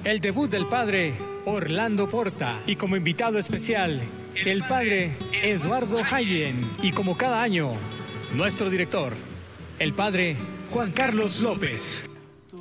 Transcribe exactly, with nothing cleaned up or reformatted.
el debut del padre Orlando Porta y como invitado especial, el padre Eduardo Hayen y como cada año, nuestro director, el padre Juan Carlos López.